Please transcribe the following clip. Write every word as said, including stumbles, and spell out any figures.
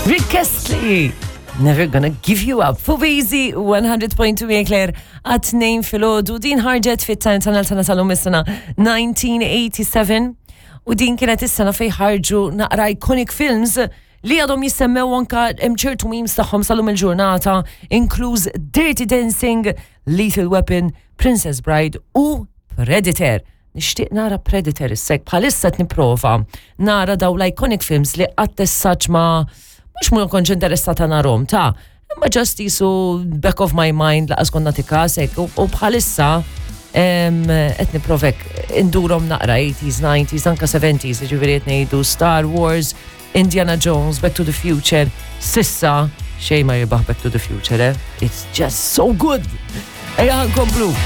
Rick Astley, Never Gonna Give You Up. Fu Easy one hundred point two Claire at nejn filgħodu din ħarġet fit-time tal-sena tal-lum is-sena nineteen eighty-seven u din kienet is-sena fejn ħarġu naqra iconic films li għadhom jissemmew anka hemm ċertu memes tagħhom salum il-ġurnata, inkluż Dirty Dancing, Lethal Weapon, Princess Bride u Predator. Nixtieq nara Predator issek bħalissa qed nipprova nara daw l-iconic films li qatt essaġġ ma mux mu konċ interessata narom, ta' imma just jisu back of my mind laqas konna tikasek u bħalissa qed niprovek indurom naqra eighties, nineties, anka seventies, ġifieri qed ngħidu Star Wars, Indiana Jones, Back to the Future, sissa xejn ma jirbaħ Back to the Future, eh? It's just so good. Ejja nkomplu.